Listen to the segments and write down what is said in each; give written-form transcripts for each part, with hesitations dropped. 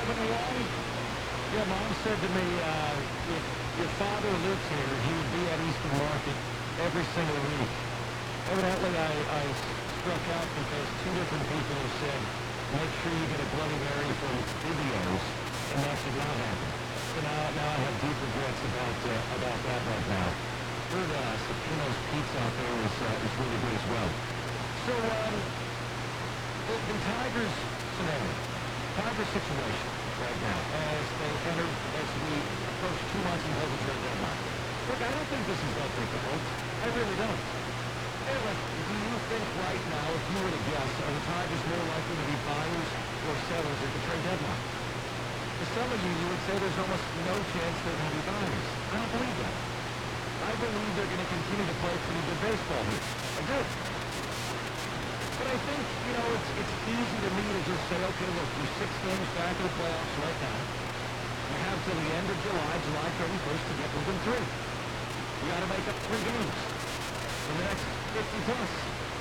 Coming along? Yeah, Mom said to me, if your father lived here, he would be at Eastern Market every single week. Evidently, I struck out because two different people have said, make sure you get a Bloody Mary from Videos, and that did not happen. So now I have deep regrets about that right now. Heard Supino's Pizza out there is really good as well. So, the Tigers scenario, Tigers situation right now, as we approach 2 months until the trade deadline. Look, I don't think this is that difficult. I really don't. Hey, look, do you think right now, if you were to guess, are the Tigers more likely to be buyers or sellers at the trade deadline? For some of you, you would say there's almost no chance they're going to be buyers. I don't believe that. I believe they're going to continue to play pretty good baseball here. I do. But I think, it's easy to me to just say, okay, look, you're 6 games back in the playoffs right now. You have till the end of July 31st to get within 3. You got to make up 3 games in the next 50 plus.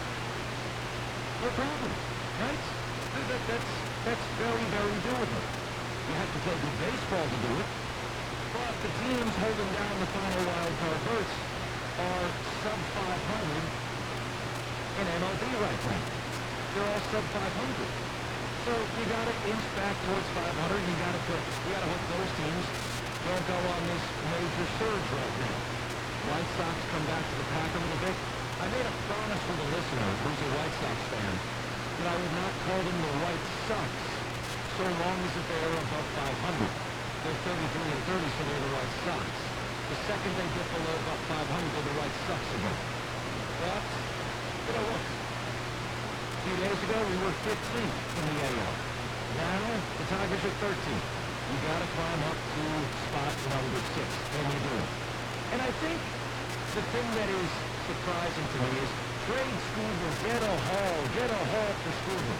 No problem, right? That's very, very doable. You have to play good baseball to do it. But the teams holding down the final wild card berths are sub 500 in MLB right now. They're all sub 500. So you got to inch back towards 500. You got to hope those teams don't go on this major surge right now. White Sox come back to the pack a little bit. I made a promise with a listener who's a White Sox fan that I would not call them the White Sox so long as they are above 500. They're 33 and 30, so they're the White Sox. The second they dip below about 500, they're the White Sox again. But, look, a few days ago we were 15th in the AL. Now the Tigers are 13th. You got to climb up to spot number 6, and you do it. And I think the thing that is surprising to me is trade Scoober, get a haul for Scoober.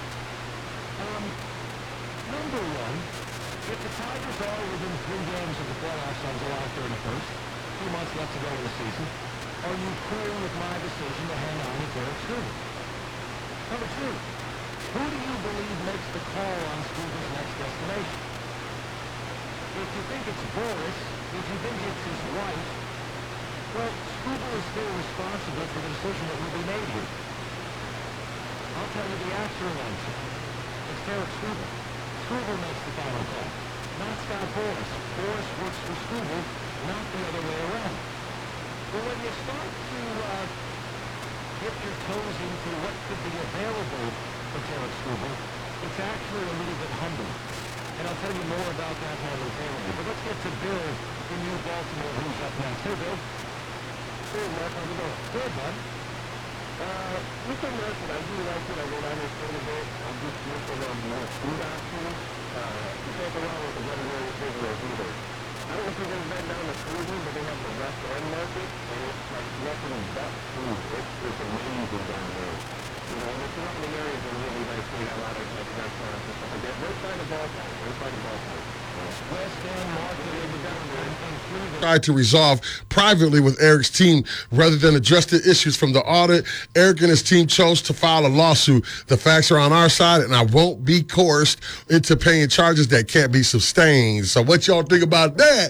Number one, if the Tigers are within 3 games of the playoffs on July 31st, 2 months left to go in the season, are you cool with my decision to hang on to Derek Scoober? Number 2, who do you believe makes the call on Scoober's next destination? If you think it's Boris, if you think it's his wife, well, Scoober is still responsible for the decision that will be made here. I'll tell you the actual answer. It's Derek Scoober. Scoober makes the final call, not Scott Boras. Boras works for Scoober, not the other way around. But when you start to dip your toes into what could be available for Derek Scoober, it's actually a little bit humbling. And I'll tell you more about that momentarily. But let's get to Bill in New Baltimore, who's up next. Hey, Bill. Hey, Mark, how's it going? Good, bud. With the American, I do like it. I go down there quite a bit. I'm just looking at more food options. You can't go wrong with the January cigarettes either. I don't know if you've ever been down to Cleveland, but they have the West End Market, and it's like nothing but food. It's amazing down there. And it's not in the areas that are really nice. We have a lot of like restaurants and stuff like that. Right by the ballpark. Right by the ballpark. West End Market in Cleveland. Tried to resolve privately with Eric's team rather than address the issues from the audit. Eric and his team chose to file a lawsuit. The facts are on our side, and I won't be coerced into paying charges that can't be sustained. So what y'all think about that?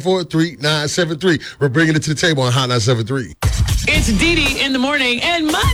419-244-3973. We're bringing it to the table on Hot 973. It's Dee Dee in the morning, and